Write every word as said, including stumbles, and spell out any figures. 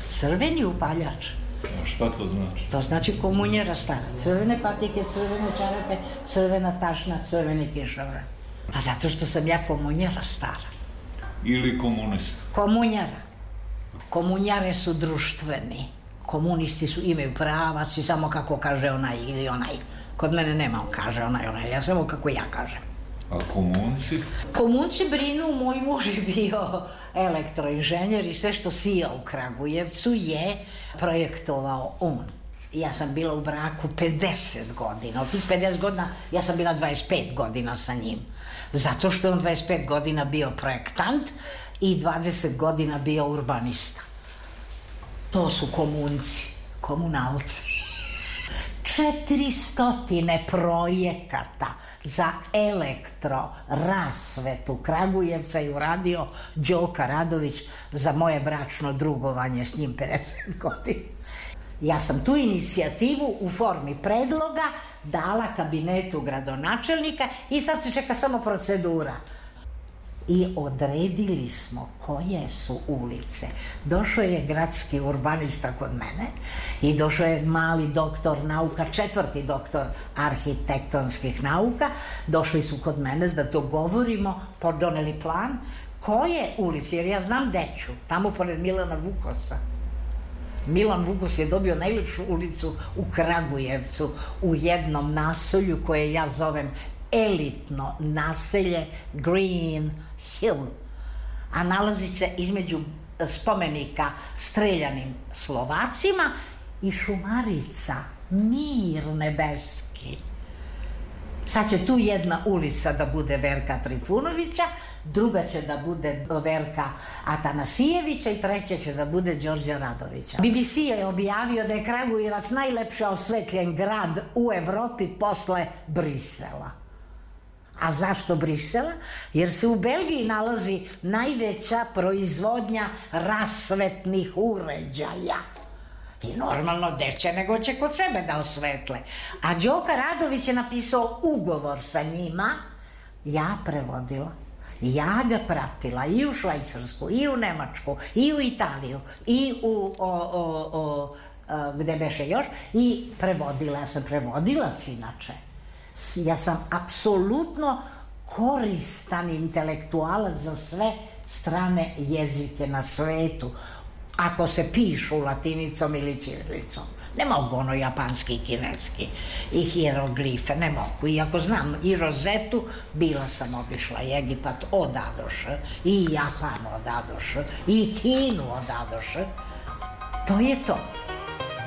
Crveni upaljač. A šta to znači? To znači komunjera stara. Crvene patike, crvene čarape, crvena tašna, crveni kišobran. Pa zato što sam ja komunjera stara. Ili komunista? Komunjara. Komunjare su društveni. Komunisti su, imaju prava, svi samo kako kaže onaj ili onaj. Kod mene nema, on kaže onaj, onaj, ja samo kako ja kažem. A komunci? Komunci brinu, moj muž je bio elektroinženjer i sve što sija u Kragujevcu je projektovao on. Ja sam bila u braku pedeset godina, od tih pedeset godina ja sam bila dvadeset pet godina sa njim. Zato što je on dvadeset pet godina bio projektant i dvadeset godina bio urbanista. To su komunci, komunalci. četiristotine projekata za elektro rasvetu Kragujevca je uradio Đoka Radović za moje bračno drugovanje s njim pedeset godina. Ja sam tu inicijativu u formi predloga dala kabinetu gradonačelnika i sad se čeka samo procedura. I odredili smo koje su ulice. Došao je gradski urbanista kod mene i došao je mali doktor nauka, četvrti doktor arhitektonskih nauka. Došli su kod mene da dogovorimo, doneli plan, koje ulice, jer ja znam gde ću, tamo pored Milana Vukosa. Milan Vukos je dobio najlepšu ulicu u Kragujevcu, u jednom naselju koje ja zovem elitno naselje Green Hill, a nalazit se između spomenika streljanim Slovacima i Šumarica, mir nebeski. Sad će tu jedna ulica da bude Verka Trifunovića, druga će da bude Verka Atanasijevića i treća će da bude Đorđa Radovića. B B C je objavio da je Kragujevac najlepše osvetljen grad u Evropi posle Brisela. A zašto Brisela? Jer se u Belgiji nalazi najveća proizvodnja rasvetnih uređaja. I normalno deće nego će kod sebe da osvetle. A Đoka Radović je napisao ugovor sa njima, ja prevodila, ja ga pratila i u Švajcarsku, i u Nemačku, i u Italiju, i u, o, o, o, gde beše još, i prevodila, ja sam prevodilac inače. Ja sam apsolutno koristan intelektualac za sve strane jezike na svetu, ako se pišu latinicom ili ćirilicom. Ne mogu ono japanski i kineski i hieroglife, ne mogu. Iako znam i Rozetu, bila sam obišla Egipat odadoše, i Japan odadoše, i Kinu odadoše. To je to.